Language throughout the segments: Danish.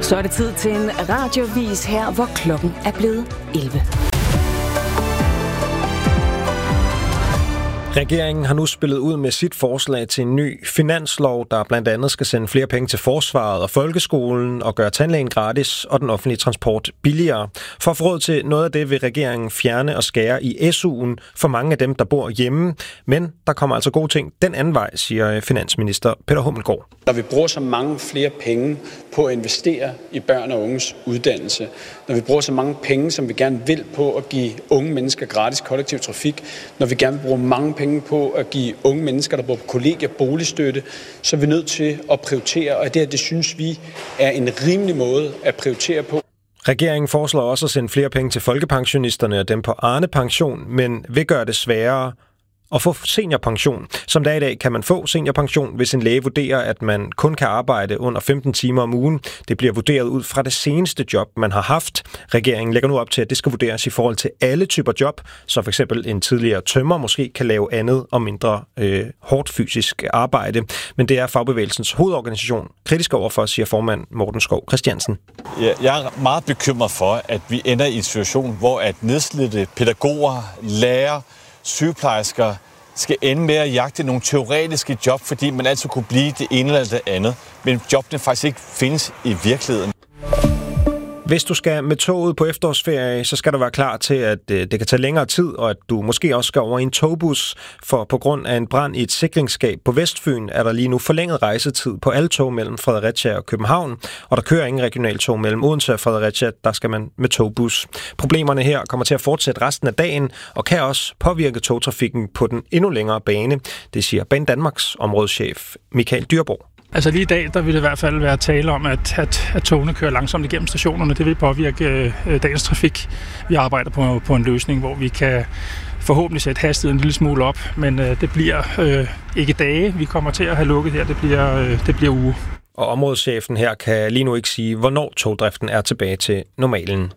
Så er det tid til en radiovis her, hvor klokken er blevet 11. Regeringen har nu spillet ud med sit forslag til en ny finanslov, der blandt andet skal sende flere penge til forsvaret og folkeskolen og gøre tandlægen gratis og den offentlige transport billigere. For at få råd til noget af det vil regeringen fjerne og skære i SU'en for mange af dem, der bor hjemme. Men der kommer altså gode ting den anden vej, siger finansminister Peter Hummelgaard. Når vi bruger så mange flere penge på at investere i børn og unges uddannelse, når vi bruger så mange penge, som vi gerne vil på at give unge mennesker gratis kollektiv trafik, når vi gerne vil bruge mange penge på at give unge mennesker, der bor på kollegier, boligstøtte, så er vi nødt til at prioritere, og det synes vi er en rimelig måde at prioritere på. Regeringen foreslår også at sende flere penge til folkepensionisterne og dem på Arne-pension, men vil gøre det sværere at få seniorpension. Som der i dag kan man få seniorpension, hvis en læge vurderer, at man kun kan arbejde under 15 timer om ugen. Det bliver vurderet ud fra det seneste job, man har haft. Regeringen lægger nu op til, at det skal vurderes i forhold til alle typer job, så for eksempel en tidligere tømrer måske kan lave andet og mindre hårdt fysisk arbejde. Men det er Fagbevægelsens hovedorganisation kritisk overfor, siger formand Morten Skov Christiansen. Ja, jeg er meget bekymret for, at vi ender i en situation, hvor at nedslidte pædagoger, lærere, sygeplejersker skal ende med at jagte nogle teoretiske job, fordi man altid kunne blive det ene eller det andet, men jobbene faktisk ikke findes i virkeligheden. Hvis du skal med toget på efterårsferie, så skal du være klar til, at det kan tage længere tid, og at du måske også skal over i en togbus, for på grund af en brand i et sikringsskab på Vestfyn, er der lige nu forlænget rejsetid på alle tog mellem Fredericia og København, og der kører ingen regionaltog mellem Odense og Fredericia, der skal man med togbus. Problemerne her kommer til at fortsætte resten af dagen, og kan også påvirke togtrafikken på den endnu længere bane, det siger Banedanmarks områdeschef Michael Dyrborg. Altså lige i dag, der vil det i hvert fald være tale om, at togene kører langsomt igennem stationerne. Det vil påvirke dagens trafik. Vi arbejder på en løsning, hvor vi kan forhåbentlig sætte hastigheden en lille smule op, men det bliver ikke dage, vi kommer til at have lukket her. Det bliver uge. Og områdeschefen her kan lige nu ikke sige, hvornår togdriften er tilbage til normalen.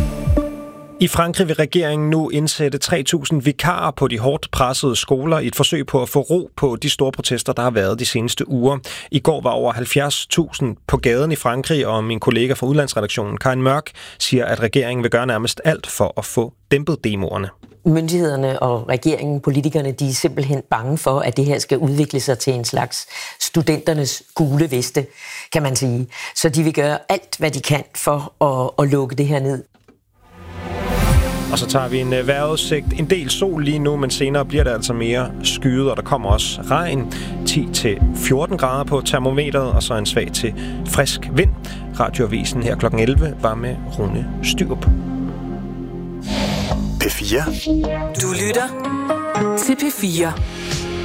I Frankrig vil regeringen nu indsætte 3.000 vikarer på de hårdt pressede skoler i et forsøg på at få ro på de store protester, der har været de seneste uger. I går var over 70.000 på gaden i Frankrig, og min kollega fra udlandsredaktionen, Karin Mørk, siger, at regeringen vil gøre nærmest alt for at få dæmpet demoerne. Myndighederne og regeringen, politikerne, de er simpelthen bange for, at det her skal udvikle sig til en slags studenternes gule veste, kan man sige. Så de vil gøre alt, hvad de kan for at lukke det her ned. Og så tager vi en vejrudsigt. En del sol lige nu, men senere bliver det altså mere skyet, og der kommer også regn. 10-14 grader på termometeret, og så en svag til frisk vind. Radioavisen her kl. 11 var med Rune Styrup. P4. Du lytter til P4.